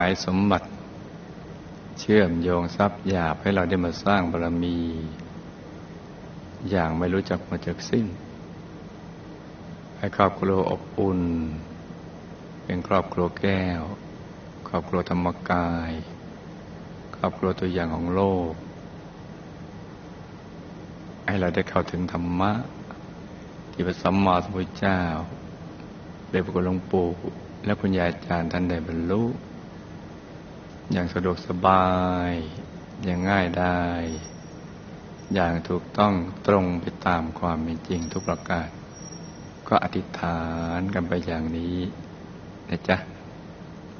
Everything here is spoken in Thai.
หายสมบัติเชื่อมโยงทรัพย์หยาบให้เราได้มาสร้างบารมี อย่างไม่รู้จักหมดจากสิ้นให้ครอบครัวอบอุ่นเป็นครอบครัวแก้วครอบครัวธรรมกายครอบครัวตัวอย่างของโลกให้เราได้เข้าถึงธรรมะที่พระสัมมาสัมพุทธเจ้าได้พระคุณหลวงปู่และคุณยายอาจารย์ท่านได้บรรลุอย่างสะดวกสบายอย่างง่ายดายอย่างถูกต้องตรงไปตามความเป็นจริงทุกประการก็อธิษฐานกันไปอย่างนี้นะจ๊ะ